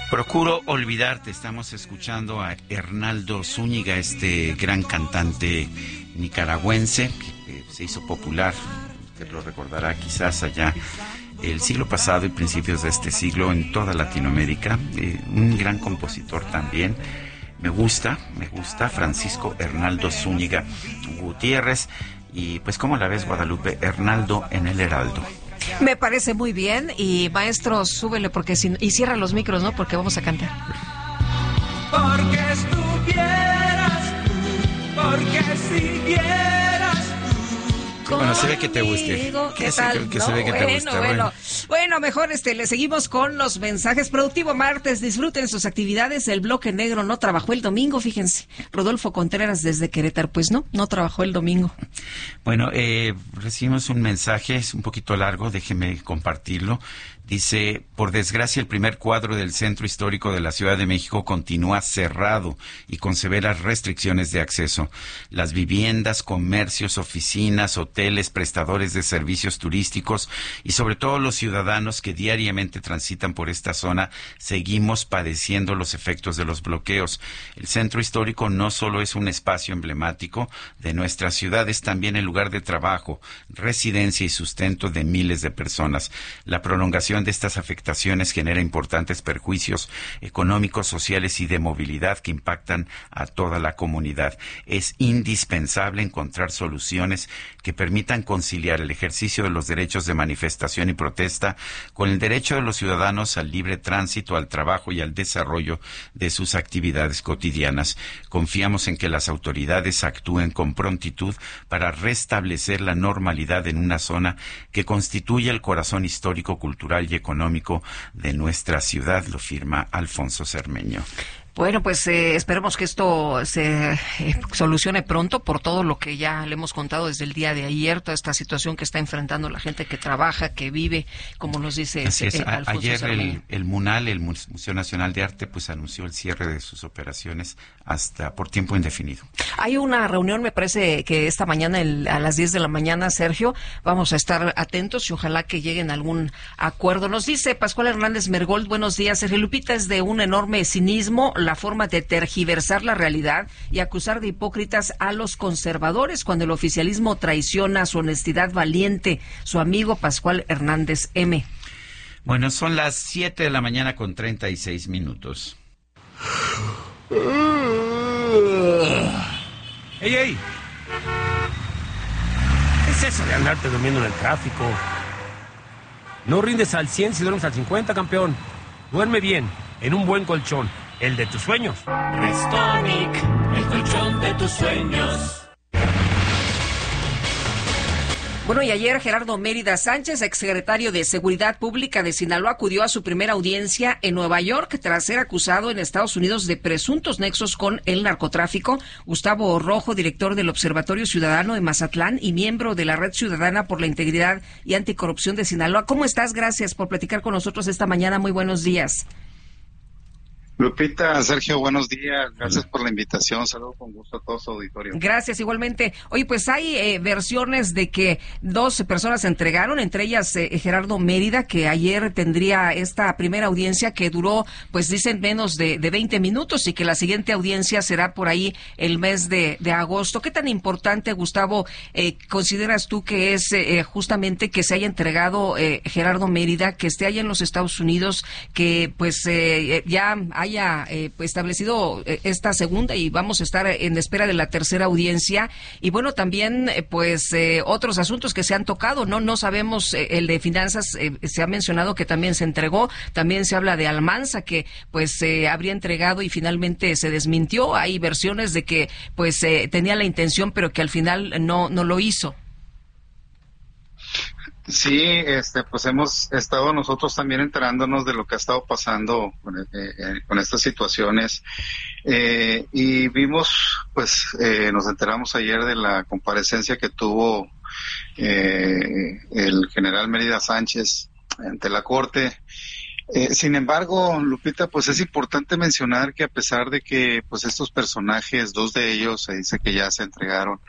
Procuro olvidarte. Estamos escuchando a Hernaldo Zúñiga, este gran cantante nicaragüense que se hizo popular, usted lo recordará quizás allá el siglo pasado y principios de este siglo en toda Latinoamérica. Un gran compositor también. Me gusta Francisco Hernaldo Zúñiga Gutiérrez. Y pues, ¿cómo la ves, Guadalupe? Hernaldo en el Heraldo. Me parece muy bien. Y maestro, súbele y cierra los micros, ¿no? Porque vamos a cantar. Porque estuvieras tú, porque siguieras tú. Bueno, se ve que te guste. ¿Qué tal? Que se ve que te gusta. Bueno, mejor le seguimos con los mensajes. Productivo martes, disfruten sus actividades. El bloque negro no trabajó el domingo, fíjense. Rodolfo Contreras desde Querétaro, pues no trabajó el domingo. Bueno, recibimos un mensaje, es un poquito largo, déjeme compartirlo. Dice, por desgracia, el primer cuadro del centro histórico de la Ciudad de México continúa cerrado y con severas restricciones de acceso. Las viviendas, comercios, oficinas, hoteles, prestadores de servicios turísticos y sobre todo los ciudadanos que diariamente transitan por esta zona, seguimos padeciendo los efectos de los bloqueos. El centro histórico no solo es un espacio emblemático de nuestra ciudad, es también el lugar de trabajo, residencia y sustento de miles de personas. La prolongación de estas afectaciones genera importantes perjuicios económicos, sociales y de movilidad que impactan a toda la comunidad. Es indispensable encontrar soluciones que permitan conciliar el ejercicio de los derechos de manifestación y protesta con el derecho de los ciudadanos al libre tránsito, al trabajo y al desarrollo de sus actividades cotidianas. Confiamos en que las autoridades actúen con prontitud para restablecer la normalidad en una zona que constituye el corazón histórico, cultural y económico de nuestra ciudad, lo firma Alfonso Cermeño. Bueno, pues esperemos que esto se solucione pronto por todo lo que ya le hemos contado desde el día de ayer, toda esta situación que está enfrentando la gente que trabaja, que vive, como nos dice Alfonso ayer Cermeño. el MUNAL, el Museo Nacional de Arte, pues anunció el cierre de sus operaciones hasta por tiempo indefinido. Hay una reunión, me parece que esta mañana a las 10 de la mañana, Sergio, vamos a estar atentos y ojalá que lleguen a algún acuerdo. Nos dice Pascual Hernández Mergold, buenos días, Sergio Lupita, es de un enorme cinismo la forma de tergiversar la realidad y acusar de hipócritas a los conservadores cuando el oficialismo traiciona su honestidad valiente. Su amigo Pascual Hernández M. Bueno, son las 7 de la mañana con 36 minutos. ¡Ey! ¿Qué es eso de andarte durmiendo en el tráfico? No rindes al 100 si duermes al 50, campeón. Duerme bien, en un buen colchón, el de tus sueños. Restonic, el colchón de tus sueños. Bueno, y ayer Gerardo Mérida Sánchez, exsecretario de Seguridad Pública de Sinaloa, acudió a su primera audiencia en Nueva York tras ser acusado en Estados Unidos de presuntos nexos con el narcotráfico. Gustavo Rojo, director del Observatorio Ciudadano de Mazatlán y miembro de la Red Ciudadana por la Integridad y Anticorrupción de Sinaloa. ¿Cómo estás? Gracias por platicar con nosotros esta mañana. Muy buenos días. Lupita, Sergio, buenos días. Gracias por la invitación. Saludo con gusto a todo su auditorio. Gracias, igualmente. Oye, pues hay versiones de que 12 personas se entregaron, entre ellas Gerardo Mérida, que ayer tendría esta primera audiencia que duró, pues dicen, menos de 20 minutos y que la siguiente audiencia será por ahí el mes de agosto. ¿Qué tan importante, Gustavo, consideras tú que es justamente que se haya entregado Gerardo Mérida, que esté allá en los Estados Unidos, que pues ya haya establecido esta segunda y vamos a estar en espera de la tercera audiencia? Y bueno, también otros asuntos que se han tocado, no sabemos, el de finanzas se ha mencionado que también se entregó, también se habla de Almanza que pues se habría entregado y finalmente se desmintió. Hay versiones de que pues tenía la intención pero que al final no lo hizo. Sí, pues hemos estado nosotros también enterándonos de lo que ha estado pasando con estas situaciones y vimos, nos enteramos ayer de la comparecencia que tuvo el general Mérida Sánchez ante la Corte. Sin embargo, Lupita, pues es importante mencionar que a pesar de que pues estos personajes, 2 de ellos se dice que ya se entregaron,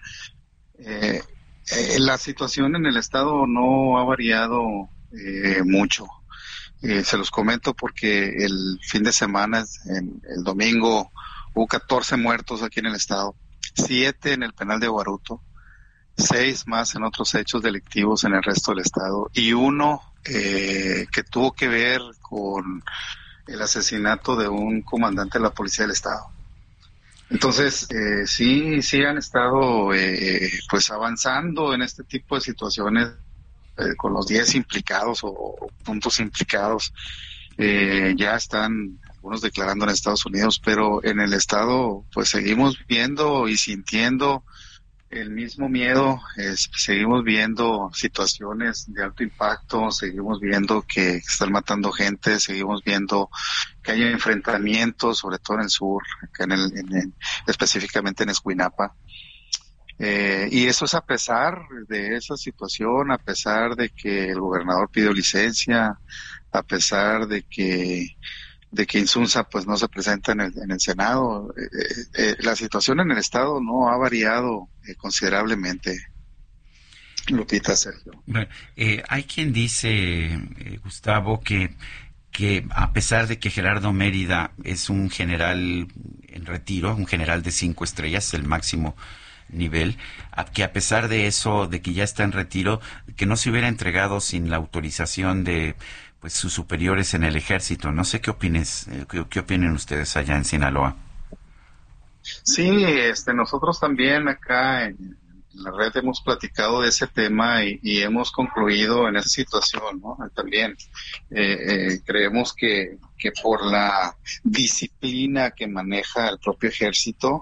la situación en el estado no ha variado mucho. Se los comento porque el fin de semana, el domingo, hubo 14 muertos aquí en el estado, 7 en el penal de Guaruto, 6 más en otros hechos delictivos en el resto del estado y uno que tuvo que ver con el asesinato de un comandante de la policía del estado. Entonces, sí han estado pues avanzando en este tipo de situaciones con los 10 implicados o puntos implicados. Ya están algunos declarando en Estados Unidos, pero en el estado pues seguimos viendo y sintiendo el mismo miedo, seguimos viendo situaciones de alto impacto, seguimos viendo que están matando gente, seguimos viendo que hay enfrentamientos, sobre todo en el sur, acá específicamente en Escuinapa. Y eso es a pesar de esa situación, a pesar de que el gobernador pidió licencia, a pesar de que Insunza pues no se presenta en el Senado. La situación en el estado no ha variado considerablemente, Lupita, Sergio. Bueno, hay quien dice, Gustavo, que a pesar de que Gerardo Mérida es un general en retiro, un general de 5 estrellas, el máximo nivel, que a pesar de eso, de que ya está en retiro, que no se hubiera entregado sin la autorización de pues sus superiores en el ejército. No sé qué opinen ustedes allá en Sinaloa. Sí, nosotros también acá en la red hemos platicado de ese tema y hemos concluido en esa situación, ¿no? También creemos que por la disciplina que maneja el propio ejército,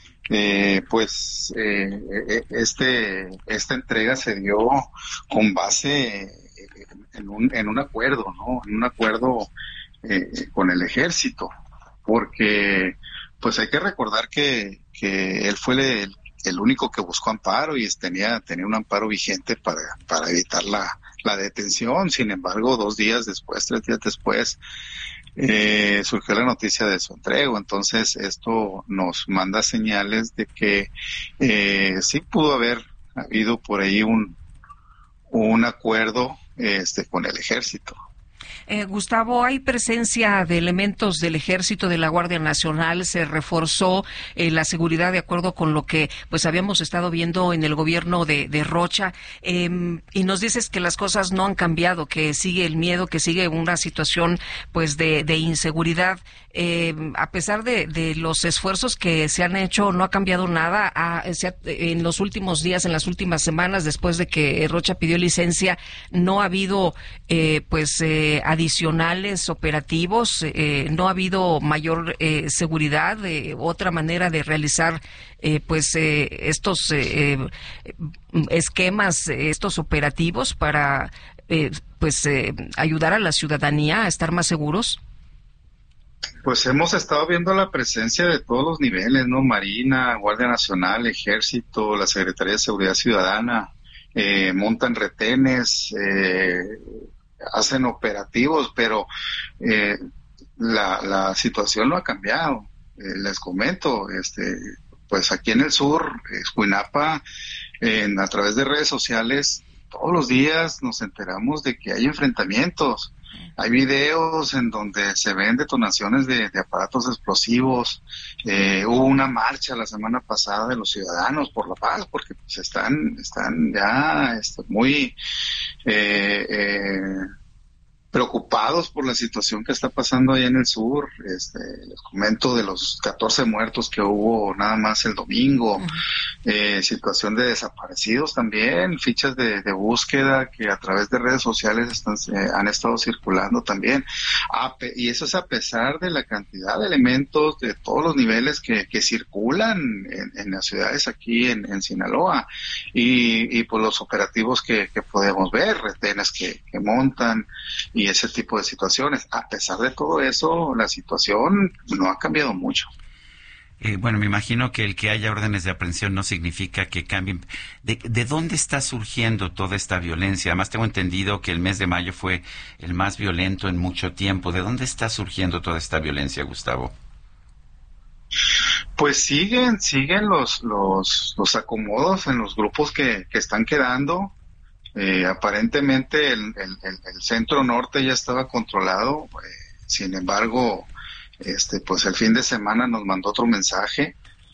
esta entrega se dio con base en un acuerdo, ¿no? En un acuerdo con el ejército, porque pues hay que recordar que él fue el único que buscó amparo y tenía un amparo vigente para evitar la detención. Sin embargo, 3 días después, surgió la noticia de su entrega. Entonces esto nos manda señales de que sí pudo haber habido por ahí un acuerdo con el ejército. Gustavo, ¿hay presencia de elementos del Ejército, de la Guardia Nacional? ¿Se reforzó la seguridad de acuerdo con lo que pues habíamos estado viendo en el gobierno de Rocha? Y nos dices que las cosas no han cambiado, que sigue el miedo, que sigue una situación pues de inseguridad. A pesar de los esfuerzos que se han hecho, no ha cambiado nada. En los últimos días, en las últimas semanas, después de que Rocha pidió licencia, no ha habido adicionales operativos, no ha habido mayor seguridad, otra manera de realizar estos esquemas, estos operativos para ayudar a la ciudadanía a estar más seguros. Pues hemos estado viendo la presencia de todos los niveles, ¿no? Marina, Guardia Nacional, Ejército, la Secretaría de Seguridad Ciudadana, montan retenes, hacen operativos, pero la situación no ha cambiado. Les comento, pues aquí en el sur, Escuinapa, a través de redes sociales, todos los días nos enteramos de que hay enfrentamientos. Hay videos en donde se ven detonaciones de aparatos explosivos. Hubo una marcha la semana pasada de los ciudadanos por la paz, porque pues están ya muy preocupados por la situación que está pasando allá en el sur. Les comento de los 14 muertos que hubo nada más el domingo. Situación de desaparecidos también, fichas de búsqueda que a través de redes sociales han estado circulando también. Y eso es a pesar de la cantidad de elementos de todos los niveles que circulan en las ciudades aquí en Sinaloa, y por los operativos que podemos ver, retenes que montan y ese tipo de situaciones. A pesar de todo eso, la situación no ha cambiado mucho. Bueno, me imagino que el que haya órdenes de aprehensión no significa que cambien. ¿De dónde está surgiendo toda esta violencia? Además, tengo entendido que el mes de mayo fue el más violento en mucho tiempo. ¿De dónde está surgiendo toda esta violencia, Gustavo? Pues siguen los acomodos en los grupos que están quedando. Aparentemente el centro norte ya estaba controlado, sin embargo, pues el fin de semana nos mandó otro mensaje.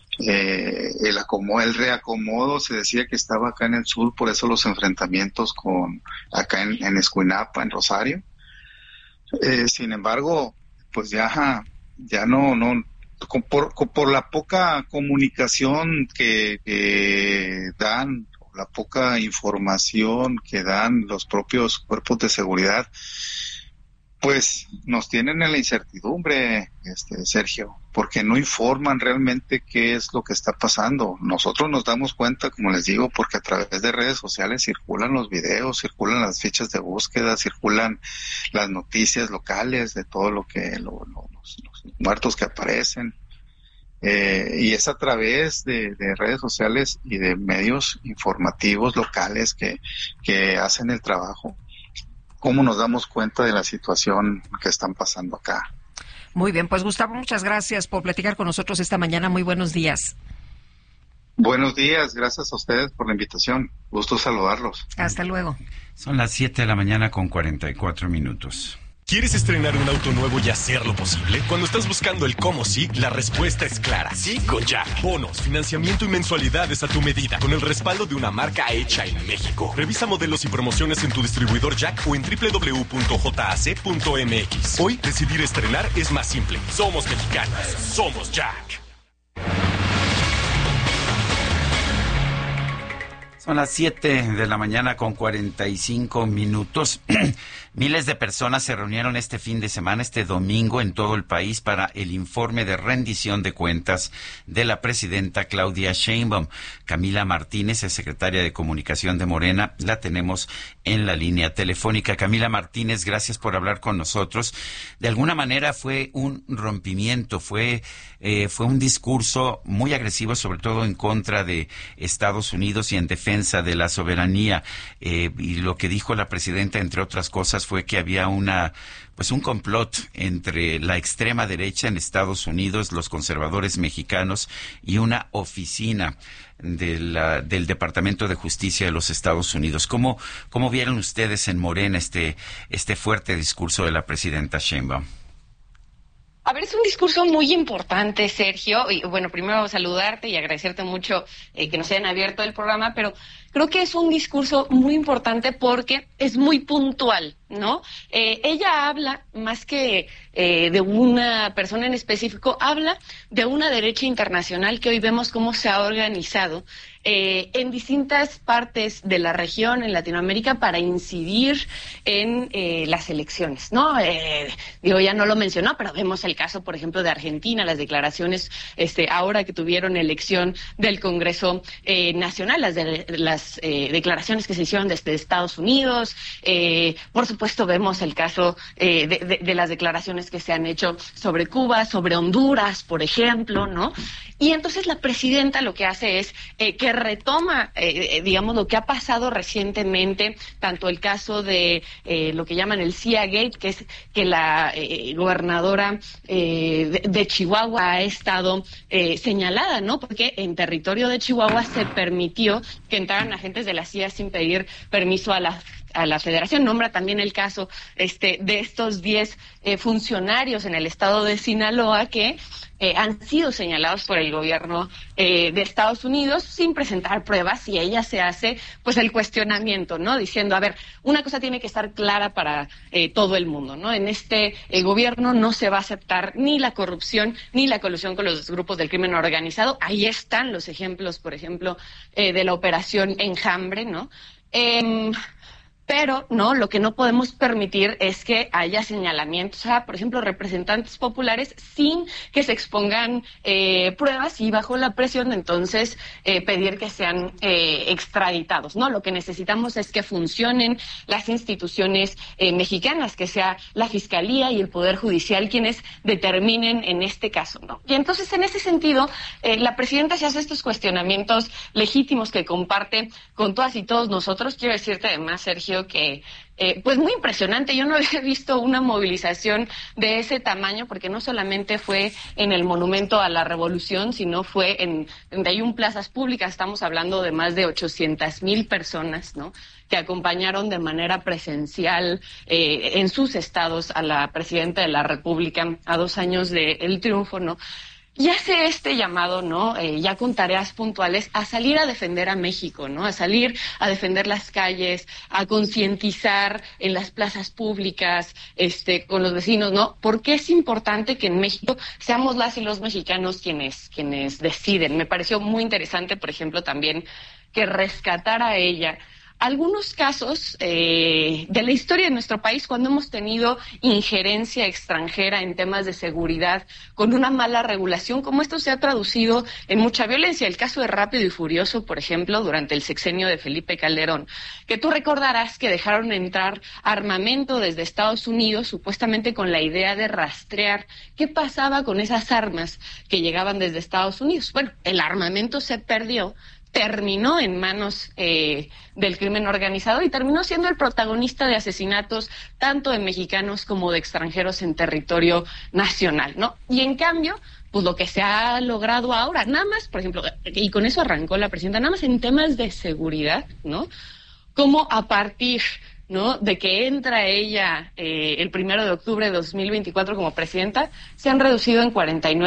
El reacomodo se decía que estaba acá en el sur, por eso los enfrentamientos acá en Escuinapa, en Rosario. Sin embargo, pues ya no, por la poca comunicación que dan, la poca información que dan los propios cuerpos de seguridad, pues nos tienen en la incertidumbre, Sergio, porque no informan realmente qué es lo que está pasando. Nosotros nos damos cuenta, como les digo, porque a través de redes sociales circulan los videos, circulan las fichas de búsqueda, circulan las noticias locales de todo lo que los muertos que aparecen. Y es a través de redes sociales y de medios informativos locales que hacen el trabajo, cómo nos damos cuenta de la situación que están pasando acá. Muy bien, pues Gustavo, muchas gracias por platicar con nosotros esta mañana. Muy buenos días. Buenos días, gracias a ustedes por la invitación. Gusto saludarlos. Hasta luego. Son las 7 de la mañana con 44 minutos. ¿Quieres estrenar un auto nuevo y hacerlo posible? Cuando estás buscando el cómo sí, la respuesta es clara. Sí con Jack. Bonos, financiamiento y mensualidades a tu medida, con el respaldo de una marca hecha en México. Revisa modelos y promociones en tu distribuidor Jack o en www.jac.mx. Hoy, decidir estrenar es más simple. Somos mexicanos. Somos Jack. Son las 7 de la mañana con 45 minutos. Miles de personas se reunieron este fin de semana, este domingo, en todo el país para el informe de rendición de cuentas de la presidenta Claudia Sheinbaum. Camila Martínez es secretaria de Comunicación de Morena. La tenemos en la línea telefónica. Camila Martínez, gracias por hablar con nosotros. De alguna manera fue un rompimiento, fue un discurso muy agresivo, sobre todo en contra de Estados Unidos y en defensa de la soberanía. Y lo que dijo la presidenta, entre otras cosas, fue que había un complot entre la extrema derecha en Estados Unidos, los conservadores mexicanos y una oficina del Departamento de Justicia de los Estados Unidos. ¿Cómo vieron ustedes en Morena este fuerte discurso de la presidenta Sheinbaum? A ver, es un discurso muy importante, Sergio. Y bueno, primero saludarte y agradecerte mucho que nos hayan abierto el programa, pero creo que es un discurso muy importante porque es muy puntual, ¿no? Ella habla, más que de una persona en específico, habla de una derecha internacional que hoy vemos cómo se ha organizado en distintas partes de la región, en Latinoamérica, para incidir en las elecciones, ¿no? Ya no lo mencionó, pero vemos el caso, por ejemplo, de Argentina, las declaraciones ahora que tuvieron elección del Congreso Nacional, las declaraciones que se hicieron desde Estados Unidos. Por supuesto, vemos el caso de las declaraciones que se han hecho sobre Cuba, sobre Honduras, por ejemplo, ¿no? Y entonces la presidenta lo que hace es que retoma, digamos, lo que ha pasado recientemente, tanto el caso de lo que llaman el CIA Gate, que es que la gobernadora de Chihuahua ha estado señalada, ¿no? Porque en territorio de Chihuahua se permitió que entraran agentes de la CIA sin pedir permiso a la Federación. Nombra también el caso de estos 10 funcionarios en el estado de Sinaloa que han sido señalados por el gobierno de Estados Unidos sin presentar pruebas, y ella se hace pues el cuestionamiento, ¿no? Diciendo, a ver, una cosa tiene que estar clara para todo el mundo, ¿no? En este gobierno no se va a aceptar ni la corrupción ni la colusión con los grupos del crimen organizado. Ahí están los ejemplos, por ejemplo, de la operación Enjambre, ¿no? Pero no, lo que no podemos permitir es que haya señalamientos a, por ejemplo, representantes populares sin que se expongan pruebas, y bajo la presión de entonces pedir que sean extraditados, ¿no? Lo que necesitamos es que funcionen las instituciones mexicanas, que sea la Fiscalía y el Poder Judicial quienes determinen en este caso, ¿no? Y entonces, en ese sentido, la presidenta se hace estos cuestionamientos legítimos que comparte con todas y todos nosotros. Quiero decirte además, Sergio, pareció que pues muy impresionante. Yo no había visto una movilización de ese tamaño, porque no solamente fue en el Monumento a la Revolución, sino fue en 31 plazas públicas. Estamos hablando de más de 800,000 personas, ¿no?, que acompañaron de manera presencial en sus estados a la presidenta de la República a 2 años del triunfo, ¿no? Y hace este llamado, ¿no?, ya con tareas puntuales, a salir a defender a México, ¿no?, a salir a defender las calles, a concientizar en las plazas públicas, con los vecinos, ¿no? Porque es importante que en México seamos las y los mexicanos quienes deciden. Me pareció muy interesante, por ejemplo, también que rescatara a ella algunos casos de la historia de nuestro país cuando hemos tenido injerencia extranjera en temas de seguridad con una mala regulación, como esto se ha traducido en mucha violencia. El caso de Rápido y Furioso, por ejemplo, durante el sexenio de Felipe Calderón, que tú recordarás que dejaron entrar armamento desde Estados Unidos, supuestamente con la idea de rastrear qué pasaba con esas armas que llegaban desde Estados Unidos. Bueno, el armamento se perdió, terminó en manos del crimen organizado y terminó siendo el protagonista de asesinatos tanto de mexicanos como de extranjeros en territorio nacional, ¿no? Y en cambio, pues lo que se ha logrado ahora, nada más, por ejemplo, y con eso arrancó la presidenta, nada más en temas de seguridad, ¿no?, como a partir, ¿no?, de que entra ella el 1 de octubre de 2024 como presidenta, se han reducido en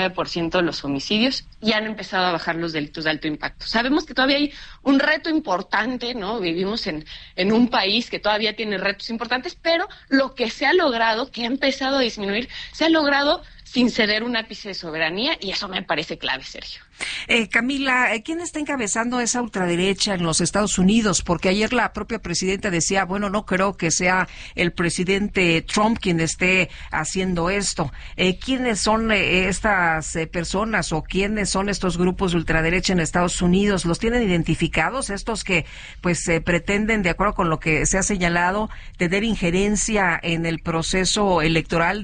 49% los homicidios y han empezado a bajar los delitos de alto impacto. Sabemos que todavía hay un reto importante, ¿no? Vivimos en un país que todavía tiene retos importantes, pero lo que se ha logrado, que ha empezado a disminuir, se ha logrado sin ceder un ápice de soberanía, y eso me parece clave, Sergio. Camila, ¿quién está encabezando esa ultraderecha en los Estados Unidos? Porque ayer la propia presidenta decía, bueno, no creo que sea el presidente Trump quien esté haciendo esto. ¿Quiénes son estas personas o quiénes son estos grupos de ultraderecha en Estados Unidos? ¿Los tienen identificados? Estos que pues pretenden, de acuerdo con lo que se ha señalado, tener injerencia en el proceso electoral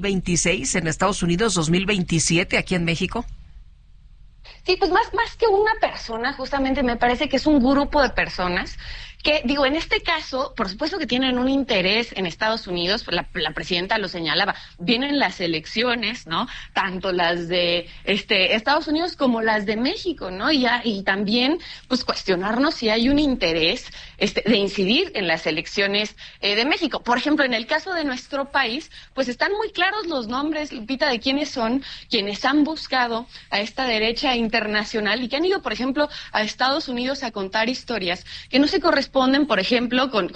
2026 en Estados Unidos, 2027 aquí en México. Sí, pues más que una persona, justamente me parece que es un grupo de personas que, digo, en este caso, por supuesto que tienen un interés en Estados Unidos, la presidenta lo señalaba, vienen las elecciones, ¿no?, tanto las de Estados Unidos como las de México, ¿no?, y también, pues, cuestionarnos si hay un interés de incidir en las elecciones de México. Por ejemplo, en el caso de nuestro país, pues están muy claros los nombres, Lupita, de quiénes son quienes han buscado a esta derecha internacional y que han ido, por ejemplo, a Estados Unidos a contar historias que no se corresponden, por ejemplo, con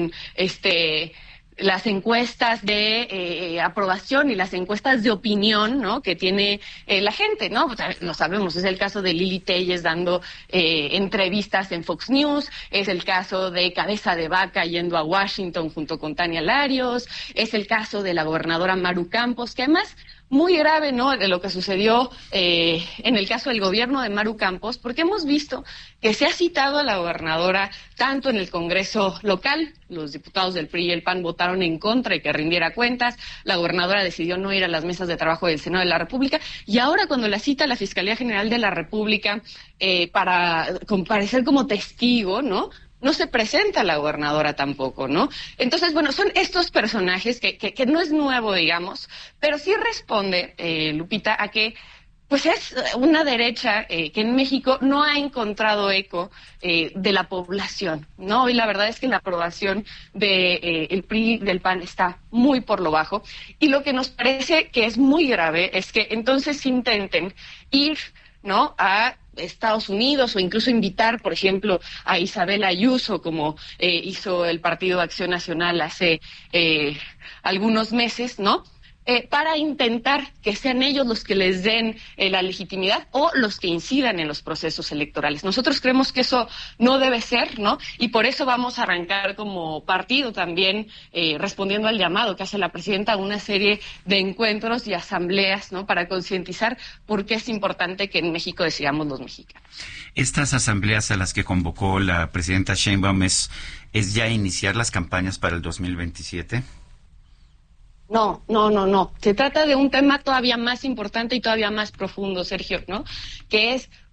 las encuestas de aprobación y las encuestas de opinión, ¿no?, que tiene la gente, ¿no? Pues, lo sabemos, es el caso de Lili Telles dando entrevistas en Fox News, es el caso de Cabeza de Vaca yendo a Washington junto con Tania Larios, es el caso de la gobernadora Maru Campos, que además muy grave, ¿no?, de lo que sucedió en el caso del gobierno de Maru Campos, porque hemos visto que se ha citado a la gobernadora tanto en el Congreso local, los diputados del PRI y el PAN votaron en contra y que rindiera cuentas, la gobernadora decidió no ir a las mesas de trabajo del Senado de la República, y ahora cuando la cita la Fiscalía General de la República para comparecer como testigo, ¿no?, no se presenta la gobernadora tampoco, ¿no? Entonces, bueno, son estos personajes que no es nuevo, digamos, pero sí responde, Lupita, a que pues es una derecha que en México no ha encontrado eco de la población, ¿no? Y la verdad es que la aprobación de el PRI del PAN está muy por lo bajo, y lo que nos parece que es muy grave es que entonces intenten ir, ¿no?, a Estados Unidos o incluso invitar, por ejemplo, a Isabel Ayuso, como hizo el Partido Acción Nacional hace algunos meses, ¿no?, para intentar que sean ellos los que les den la legitimidad o los que incidan en los procesos electorales. Nosotros creemos que eso no debe ser, ¿no? Y por eso vamos a arrancar como partido también, respondiendo al llamado que hace la presidenta, una serie de encuentros y asambleas, ¿no?, para concientizar por qué es importante que en México decidamos los mexicanos. Estas asambleas a las que convocó la presidenta Sheinbaum es ya iniciar las campañas para el 2027. No. Se trata de un tema todavía más importante y todavía más profundo, Sergio, ¿no?, que es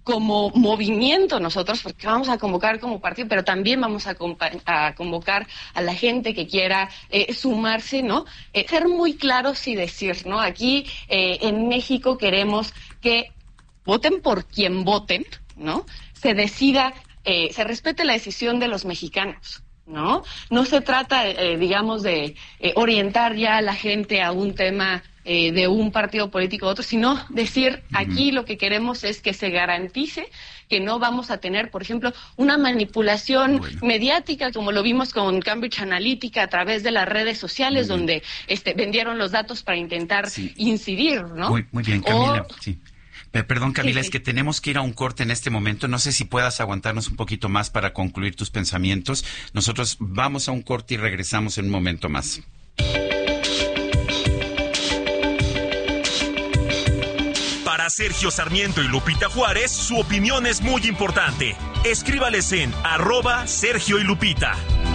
como movimiento nosotros, porque vamos a convocar como partido, pero también vamos a convocar a la gente que quiera sumarse, ¿no? Ser muy claros y decir, ¿no? Aquí en México queremos que voten por quien voten, ¿no? Se decida, se respete la decisión de los mexicanos, ¿no? No se trata, digamos, de orientar ya a la gente a un tema de un partido político u otro, sino decir aquí lo que queremos es que se garantice que no vamos a tener, por ejemplo, una manipulación mediática como lo vimos con Cambridge Analytica a través de las redes sociales donde vendieron los datos para intentar incidir, ¿no? Muy bien, Camila. Sí. Perdón, Camila, es que tenemos que ir a un corte en este momento. No sé si puedas aguantarnos un poquito más para concluir tus pensamientos. Nosotros vamos a un corte y regresamos en un momento más. Para Sergio Sarmiento y Lupita Juárez, su opinión es muy importante. Escríbales en @Sergio y Lupita.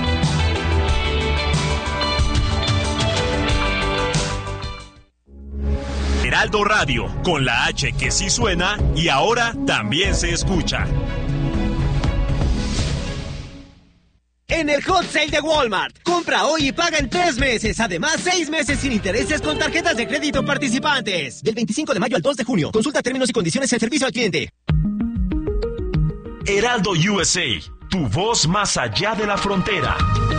Heraldo Radio, con la H que sí suena y ahora también se escucha. En el Hot Sale de Walmart, compra hoy y paga en 3 meses. Además, 6 meses sin intereses con tarjetas de crédito participantes. Del 25 de mayo al 2 de junio. Consulta términos y condiciones en servicio al cliente. Heraldo USA, tu voz más allá de la frontera.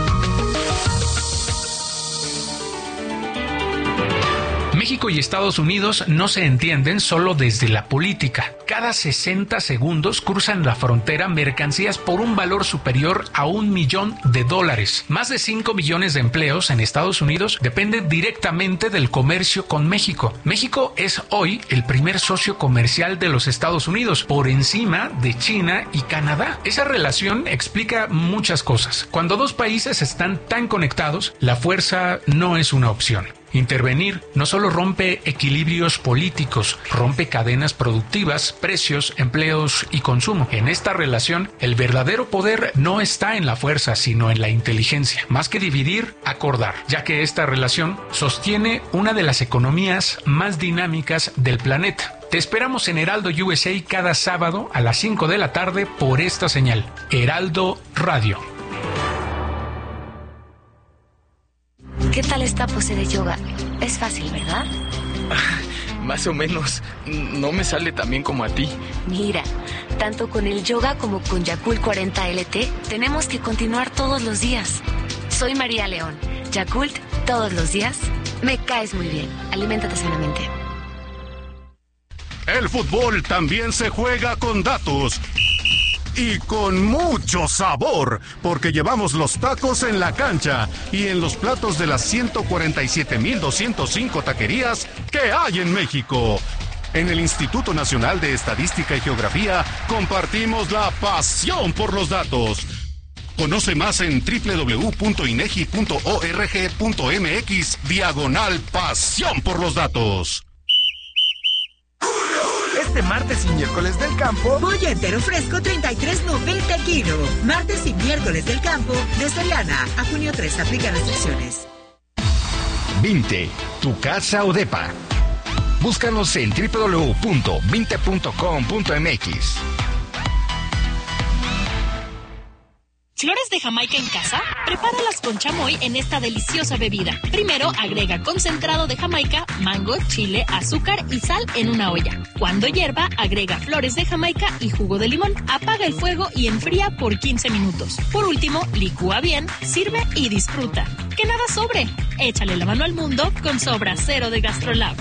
México y Estados Unidos no se entienden solo desde la política. Cada 60 segundos cruzan la frontera mercancías por un valor superior a $1 millón. Más de 5 millones de empleos en Estados Unidos dependen directamente del comercio con México. México es hoy el primer socio comercial de los Estados Unidos, por encima de China y Canadá. Esa relación explica muchas cosas. Cuando dos países están tan conectados, la fuerza no es una opción. Intervenir no solo rompe equilibrios políticos, rompe cadenas productivas, precios, empleos y consumo. En esta relación, el verdadero poder no está en la fuerza, sino en la inteligencia. Más que dividir, acordar, ya que esta relación sostiene una de las economías más dinámicas del planeta. Te esperamos en Heraldo USA cada sábado a las 5 de la tarde por esta señal. Heraldo Radio. ¿Qué tal esta pose de yoga? Es fácil, ¿verdad? Más o menos. No me sale tan bien como a ti. Mira, tanto con el yoga como con Yakult 40 LT, tenemos que continuar todos los días. Soy María León. Yakult, todos los días. Me caes muy bien. Aliméntate sanamente. El fútbol también se juega con datos. Y con mucho sabor, porque llevamos los tacos en la cancha y en los platos de las 147,205 taquerías que hay en México. En el Instituto Nacional de Estadística y Geografía compartimos la pasión por los datos. Conoce más en www.inegi.org.mx/pasión por los datos. Este martes y miércoles del campo, pollo entero fresco 33.90 el kilo. Martes y miércoles del campo, de Soriana a junio 3, aplican restricciones. Vinte, tu casa o depa. Búscanos en www.vinte.com.mx. ¿Flores de Jamaica en casa? Prepáralas con chamoy en esta deliciosa bebida. Primero, agrega concentrado de Jamaica, mango, chile, azúcar y sal en una olla. Cuando hierva, agrega flores de Jamaica y jugo de limón. Apaga el fuego y enfría por 15 minutos. Por último, licúa bien, sirve y disfruta. ¡Que nada sobre! Échale la mano al mundo con Sobra Cero de GastroLab.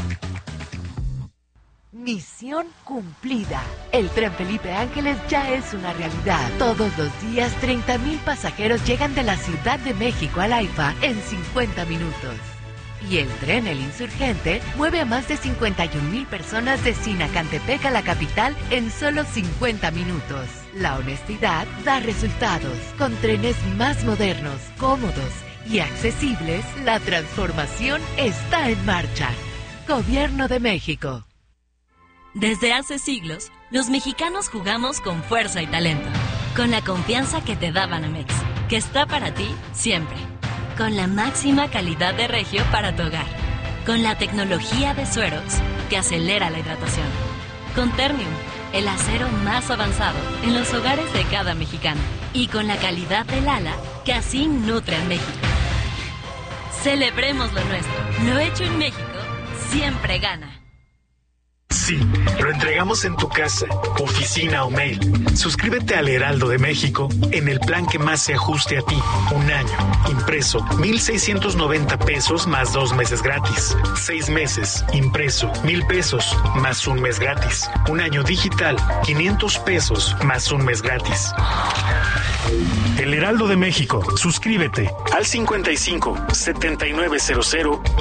Misión cumplida. El tren Felipe Ángeles ya es una realidad. Todos los días 30,000 pasajeros llegan de la Ciudad de México al AIFA en 50 minutos. Y el tren El Insurgente mueve a más de 51,000 personas de Sinacantepec a la capital en solo 50 minutos. La honestidad da resultados. Con trenes más modernos, cómodos y accesibles, la transformación está en marcha. Gobierno de México. Desde hace siglos, los mexicanos jugamos con fuerza y talento, con la confianza que te da Banamex, que está para ti siempre, con la máxima calidad de Regio para tu hogar, con la tecnología de Suerox, que acelera la hidratación, con Ternium, el acero más avanzado en los hogares de cada mexicano. Y con la calidad del ala que así nutre a México. Celebremos lo nuestro. Lo hecho en México siempre gana. Sí, lo entregamos en tu casa, oficina o mail. Suscríbete al Heraldo de México en el plan que más se ajuste a ti. Un año, impreso, 1,690 pesos más 2 meses gratis. 6 meses, impreso, 1,000 pesos más 1 mes gratis. Un año digital, 500 pesos más 1 mes gratis. El Heraldo de México. Suscríbete al 55 7900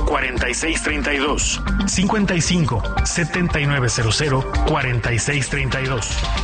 4632. 55 7900 4632.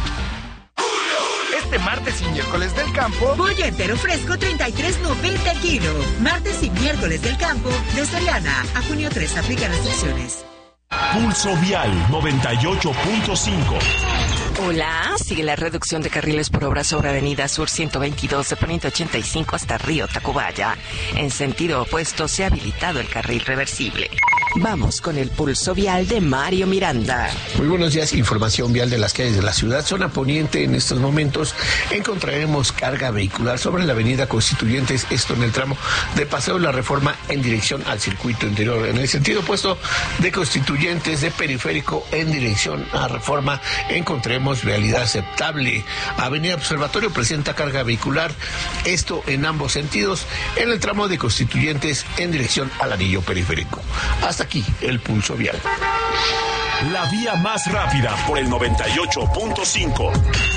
Este martes y miércoles del campo, pollo entero fresco 33.90 el kilo. Martes y miércoles del campo de Soriana a junio 3. Aplica restricciones. Pulso Vial 98.5. Hola, sigue la reducción de carriles por obra sobre Avenida Sur 122 de Poniente 85 hasta Río Tacubaya. En sentido opuesto se ha habilitado el carril reversible. Vamos con el pulso vial de Mario Miranda. Muy buenos días, información vial de las calles de la ciudad. Zona poniente, en estos momentos encontraremos carga vehicular sobre la avenida Constituyentes, esto en el tramo de Paseo La Reforma en dirección al circuito interior. En el sentido opuesto de Constituyentes de Periférico en dirección a Reforma encontremos vialidad aceptable. Avenida Observatorio presenta carga vehicular, esto en ambos sentidos, en el tramo de Constituyentes en dirección al anillo periférico. Hasta aquí el pulso vial. La vía más rápida por el 98.5.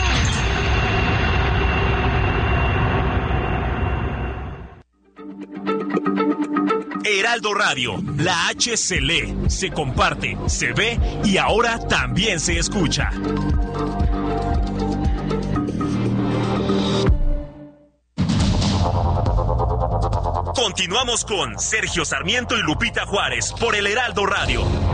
Heraldo Radio, la H se lee, se comparte, se ve y ahora también se escucha. Continuamos con Sergio Sarmiento y Lupita Juárez por el Heraldo Radio.